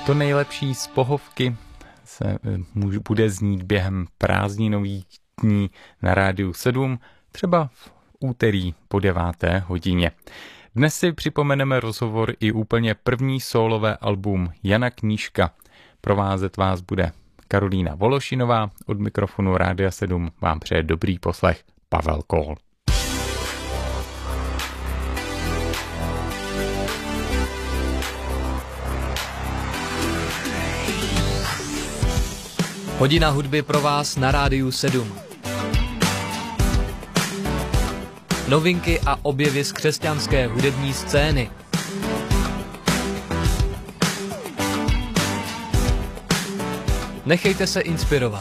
To nejlepší z pohovky se bude znít během prázdninových dní na Rádiu 7, třeba v úterý po 9. hodině. Dnes si připomeneme rozhovor i úplně první sólové album Jana Knížka. Provázet vás bude Karolína Vološinová, od mikrofonu Rádia 7 vám přeje dobrý poslech Pavel Kohl. Hodina hudby pro vás na Rádiu 7. Novinky a objevy z křesťanské hudební scény. Nechejte se inspirovat.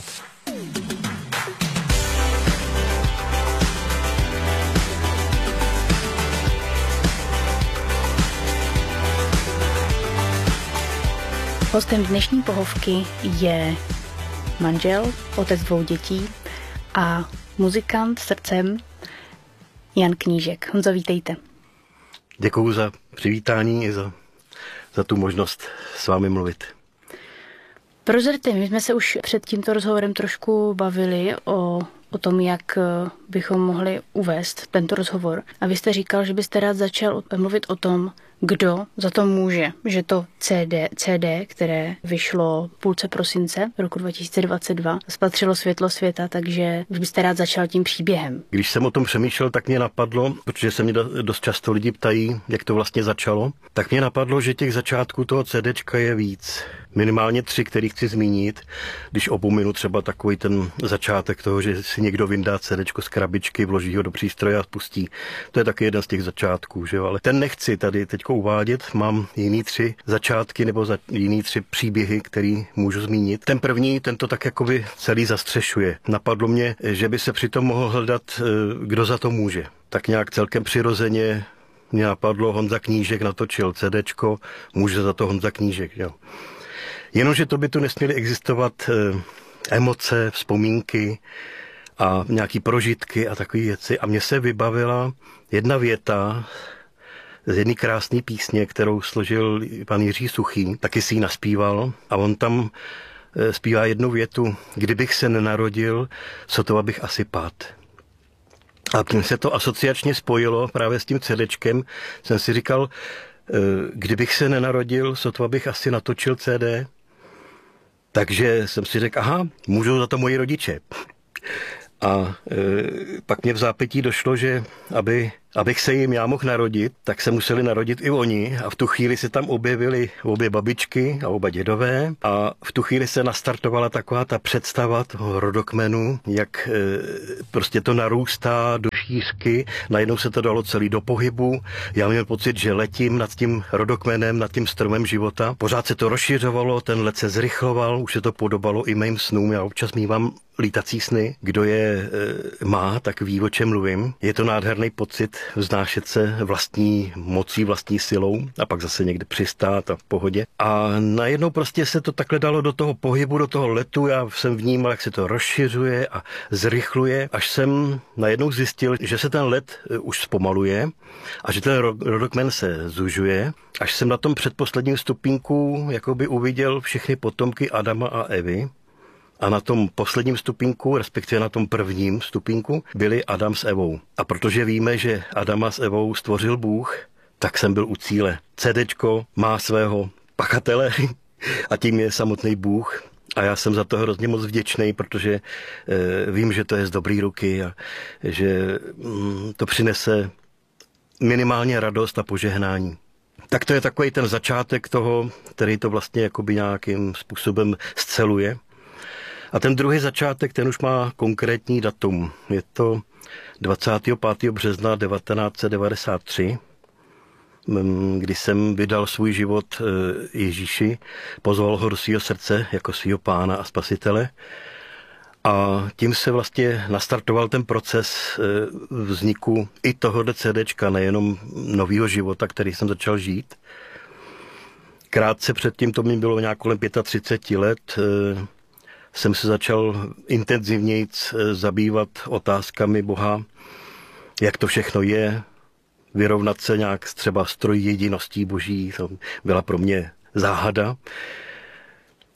Hostem dnešní pohovky je manžel, otec 2 dětí a muzikant srdcem Jan Knížek. Honzo, vítejte. Děkuju za přivítání i za tu možnost s vámi mluvit. Prozraďte, my jsme se už před tímto rozhovorem trošku bavili o tom, jak bychom mohli uvést tento rozhovor. A vy jste říkal, že byste rád začal mluvit o tom, kdo za to může, že to CD, které vyšlo v půlce prosince roku 2022, spatřilo světlo světa, takže už byste rád začal tím příběhem. Když jsem o tom přemýšlel, tak mě napadlo, protože se mě dost často lidi ptají, jak to vlastně začalo, tak mě napadlo, že těch začátků toho CDčka je víc. Minimálně 3, který chci zmínit, když opominu třeba takový ten začátek toho, že si někdo vyndá CDčko z krabičky, vloží ho do přístroje a spustí. To je taky jeden z těch začátků, že jo? Ale ten nechci tady teďko uvádět, mám jiný 3 začátky nebo jiný 3 příběhy, který můžu zmínit. Ten první, ten to tak jakoby celý zastřešuje. Napadlo mě, že by se přitom mohl hledat, kdo za to může. Tak nějak celkem přirozeně mě napadlo, Honza Knížek natočil CDčko, může za to Honza Knížek, jo. Jenomže to by tu nesměly existovat emoce, vzpomínky a nějaký prožitky a takové věci. A mně se vybavila jedna věta z jedné krásné písně, kterou složil pan Jiří Suchý, taky si ji naspíval a on tam zpívá jednu větu: kdybych se nenarodil, sotva bych asi pad. A tím se to asociačně spojilo právě s tím CDčkem. Jsem si říkal, kdybych se nenarodil, sotva bych asi natočil CD. Takže jsem si řekl, aha, můžou za to moji rodiče. A pak mě v zápětí došlo, že abych se jim já mohl narodit, tak se museli narodit i oni. A v tu chvíli se tam objevily obě babičky a oba dědové. A v tu chvíli se nastartovala taková ta představa toho rodokmenu, jak prostě to narůstá do šířky. Najednou se to dalo celý do pohybu. Já měl pocit, že letím nad tím rodokmenem, nad tím stromem života. Pořád se to rozšiřovalo, ten let se zrychloval, už se to podobalo i mým snům. Já občas mívám lítací sny. Kdo je má, tak ví, o čem mluvím. Je to nádherný pocit vznášet se vlastní mocí, vlastní silou a pak zase někde přistát a v pohodě. A najednou prostě se to takhle dalo do toho pohybu, do toho letu. Já jsem vnímal, jak se to rozšiřuje a zrychluje, až jsem najednou zjistil, že se ten let už zpomaluje a že ten rodokmen se zužuje, až jsem na tom předposledním stupínku jakoby uviděl všechny potomky Adama a Evy. A na tom posledním stupínku, respektive na tom prvním stupínku, byli Adam s Evou. A protože víme, že Adama s Evou stvořil Bůh, tak jsem byl u cíle. CDčko má svého pachatele a tím je samotný Bůh. A já jsem za to hrozně moc vděčný, protože vím, že to je z dobrý ruky a že to přinese minimálně radost a požehnání. Tak to je takový ten začátek toho, který to vlastně jakoby nějakým způsobem sceluje. A ten druhý začátek, ten už má konkrétní datum. Je to 25. března 1993, kdy jsem vydal svůj život Ježíši, pozval ho do svého srdce jako svého pána a spasitele. A tím se vlastně nastartoval ten proces vzniku i tohohle CDčka, nejenom nového života, který jsem začal žít. Krátce předtím, to mi bylo nějak kolem 35 let, jsem se začal intenzivněji zabývat otázkami Boha, jak to všechno je, vyrovnat se nějak třeba s trojjediností Boží, to byla pro mě záhada.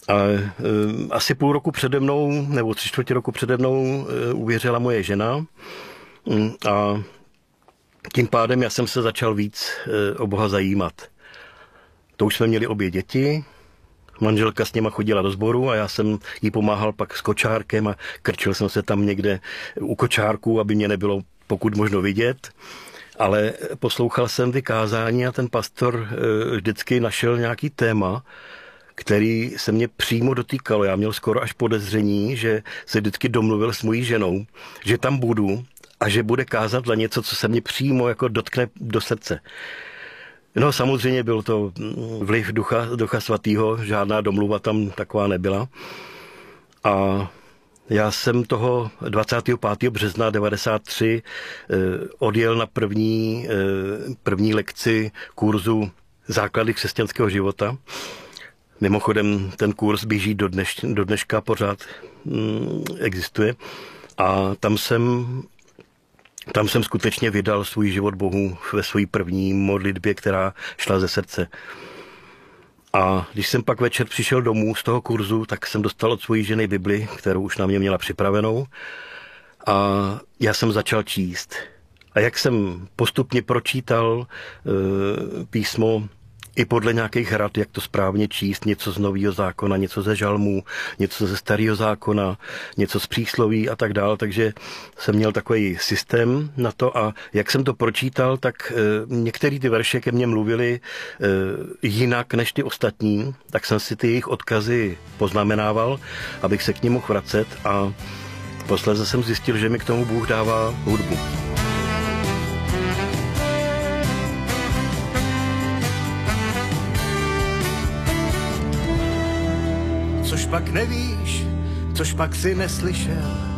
Ale asi půl roku přede mnou, nebo 3/4 roku přede mnou uvěřila moje žena a tím pádem já jsem se začal víc o Boha zajímat. To už jsme měli obě děti, manželka s něma chodila do sboru a já jsem jí pomáhal pak s kočárkem a krčil jsem se tam někde u kočárku, aby mě nebylo pokud možno vidět. Ale poslouchal jsem ty kázání a ten pastor vždycky našel nějaký téma, který se mě přímo dotýkalo. Já měl skoro až podezření, že se vždycky domluvil s mojí ženou, že tam budu a že bude kázat na něco, co se mě přímo jako dotkne do srdce. No samozřejmě byl to vliv Ducha Svatého, žádná domluva tam taková nebyla. A já jsem toho 25. března 1993 odjel na první lekci kurzu Základy křesťanského života. Mimochodem ten kurz běží do dneška, pořád existuje. A tam jsem skutečně vydal svůj život Bohu ve své první modlitbě, která šla ze srdce. A když jsem pak večer přišel domů z toho kurzu, tak jsem dostal od svojí ženy Bibli, kterou už na mě měla připravenou. A já jsem začal číst. A jak jsem postupně pročítal písmo i podle nějakých rad, jak to správně číst, něco z Nového zákona, něco ze žalmů, něco ze Starého zákona, něco z přísloví a tak dále, takže jsem měl takový systém na to a jak jsem to pročítal, tak některé ty verše ke mně mluvily jinak než ty ostatní, tak jsem si ty jejich odkazy poznamenával, abych se k nim mohl vracet a posléze jsem zjistil, že mi k tomu Bůh dává hudbu. Což pak nevíš, což pak si neslyšel,